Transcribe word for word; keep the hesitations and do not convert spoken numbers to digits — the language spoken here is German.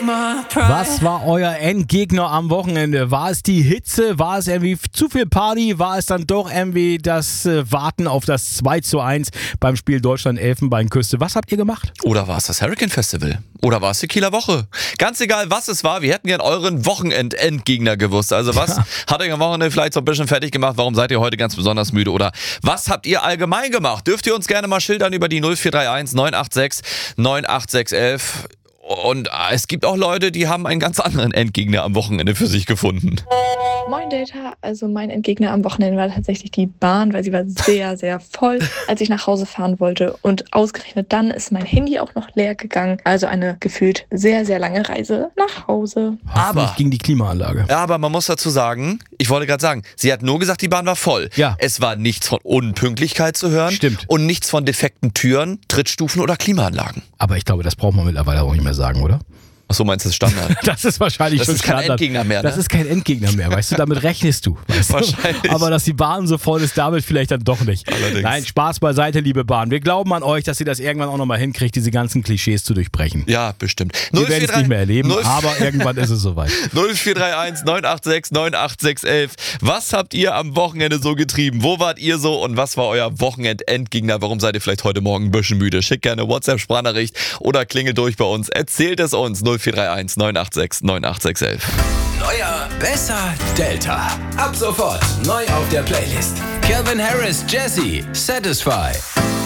Was war euer Endgegner am Wochenende? War es die Hitze? War es irgendwie zu viel Party? War es dann doch irgendwie das äh, Warten auf das zwei zu eins beim Spiel Deutschland-Elfenbeinküste? Was habt ihr gemacht? Oder war es das Hurricane Festival? Oder war es die Kieler Woche? Ganz egal, was es war, wir hätten gern euren Wochenend-Endgegner gewusst. Also was ja. hat euch am Wochenende vielleicht so ein bisschen fertig gemacht? Warum seid ihr heute ganz besonders müde? Oder was habt ihr allgemein gemacht? Dürft ihr uns gerne mal schildern über die null vier drei eins neun acht sechs neun acht sechs elf. Und es gibt auch Leute, die haben einen ganz anderen Endgegner am Wochenende für sich gefunden. Moin Data, also mein Endgegner am Wochenende war tatsächlich die Bahn, weil sie war sehr, sehr voll, als ich nach Hause fahren wollte. Und ausgerechnet dann ist mein Handy auch noch leer gegangen. Also eine gefühlt sehr, sehr lange Reise nach Hause. Aber gegen die Klimaanlage. Ja, aber man muss dazu sagen, ich wollte gerade sagen, sie hat nur gesagt, die Bahn war voll. Ja. Es war nichts von Unpünktlichkeit zu hören. Stimmt. Und nichts von defekten Türen, Trittstufen oder Klimaanlagen. Aber ich glaube, das braucht man mittlerweile auch nicht mehr sagen, oder? Ach so, meinst du das Standard? Das ist wahrscheinlich das schon ist kein Standard. Endgegner mehr, ne? Das ist kein Endgegner mehr, weißt du, damit rechnest du. Weißt Wahrscheinlich. Du? Aber dass die Bahn so voll ist, damit vielleicht dann doch nicht. Allerdings. Nein, Spaß beiseite, liebe Bahn. Wir glauben an euch, dass ihr das irgendwann auch nochmal hinkriegt, diese ganzen Klischees zu durchbrechen. Ja, bestimmt. Wir werden es nicht mehr erleben, null aber irgendwann ist es soweit. null vier drei eins neun acht sechs neun acht sechs elf. Was habt ihr am Wochenende so getrieben? Wo wart ihr so und was war euer Wochenend-Endgegner? Warum seid ihr vielleicht heute Morgen ein bisschen müde? Schickt gerne WhatsApp-Sprachnachricht oder klingelt durch bei uns. Erzählt es uns. null vier drei eins neun acht sechs neun acht sechs elf. Neuer, besser, Delta. Ab sofort neu auf der Playlist. Calvin Harris, Jesse, Satisfy.